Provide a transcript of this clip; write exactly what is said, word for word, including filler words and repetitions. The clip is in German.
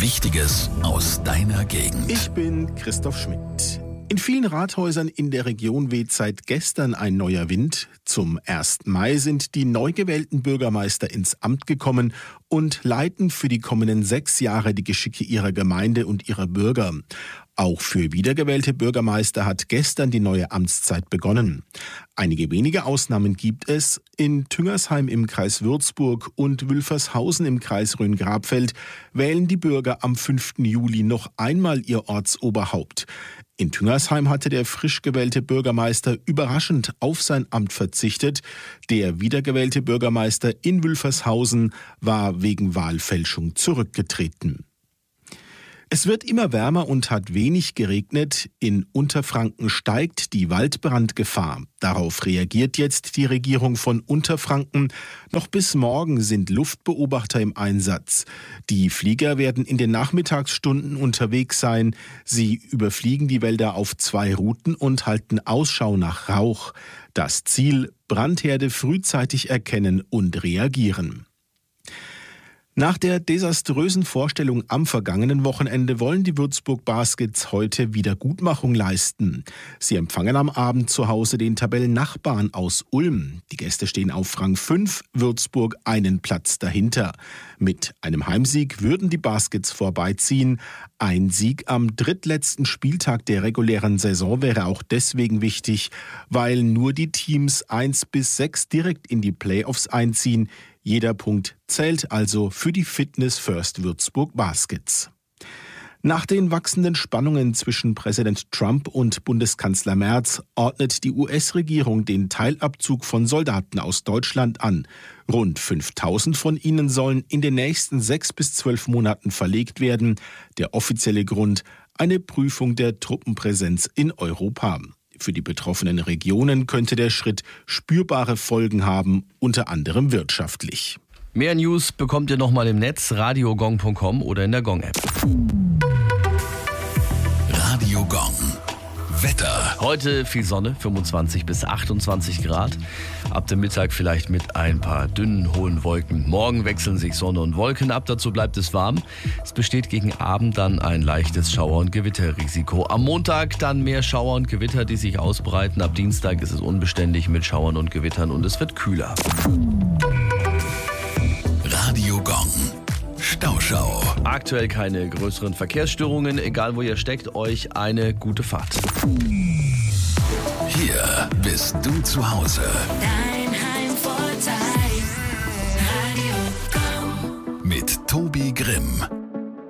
Wichtiges aus deiner Gegend. Ich bin Christoph Schmidt. In vielen Rathäusern in der Region weht seit gestern ein neuer Wind. Zum ersten Mai sind die neu gewählten Bürgermeister ins Amt gekommen und leiten für die kommenden sechs Jahre die Geschicke ihrer Gemeinde und ihrer Bürger. Auch für wiedergewählte Bürgermeister hat gestern die neue Amtszeit begonnen. Einige wenige Ausnahmen gibt es. In Tüngersheim im Kreis Würzburg und Wülfershausen im Kreis Rhön-Grabfeld wählen die Bürger am fünften Juli noch einmal ihr Ortsoberhaupt. In Tüngersheim hatte der frisch gewählte Bürgermeister überraschend auf sein Amt verzichtet. Der wiedergewählte Bürgermeister in Wülfershausen war wegen Wahlfälschung zurückgetreten. Es wird immer wärmer und hat wenig geregnet. In Unterfranken steigt die Waldbrandgefahr. Darauf reagiert jetzt die Regierung von Unterfranken. Noch bis morgen sind Luftbeobachter im Einsatz. Die Flieger werden in den Nachmittagsstunden unterwegs sein. Sie überfliegen die Wälder auf zwei Routen und halten Ausschau nach Rauch. Das Ziel: Brandherde frühzeitig erkennen und reagieren. Nach der desaströsen Vorstellung am vergangenen Wochenende wollen die Würzburg Baskets heute Wiedergutmachung leisten. Sie empfangen am Abend zu Hause den Tabellennachbarn aus Ulm. Die Gäste stehen auf Rang fünf, Würzburg einen Platz dahinter. Mit einem Heimsieg würden die Baskets vorbeiziehen. Ein Sieg am drittletzten Spieltag der regulären Saison wäre auch deswegen wichtig, weil nur die Teams eins bis sechs direkt in die Playoffs einziehen. Jeder Punkt zählt also für die Fitness First Würzburg Baskets. Nach den wachsenden Spannungen zwischen Präsident Trump und Bundeskanzler Merz ordnet die U S-Regierung den Teilabzug von Soldaten aus Deutschland an. Rund fünftausend von ihnen sollen in den nächsten sechs bis zwölf Monaten verlegt werden. Der offizielle Grund: eine Prüfung der Truppenpräsenz in Europa. Für die betroffenen Regionen könnte der Schritt spürbare Folgen haben, unter anderem wirtschaftlich. Mehr News bekommt ihr nochmal im Netz, radiogong punkt com oder in der Gong-App. Radio Gong. Wetter. Heute viel Sonne, fünfundzwanzig bis achtundzwanzig Grad. Ab dem Mittag vielleicht mit ein paar dünnen, hohen Wolken. Morgen wechseln sich Sonne und Wolken ab, dazu bleibt es warm. Es besteht gegen Abend dann ein leichtes Schauer- und Gewitterrisiko. Am Montag dann mehr Schauer und Gewitter, die sich ausbreiten. Ab Dienstag ist es unbeständig mit Schauern und Gewittern und es wird kühler. Radio Gong. Stauschau. Aktuell keine größeren Verkehrsstörungen. Egal wo ihr steckt, euch eine gute Fahrt. Hier bist du zu Hause. Dein Heimvorteil. Radio Gong. Mit Tobi Grimm.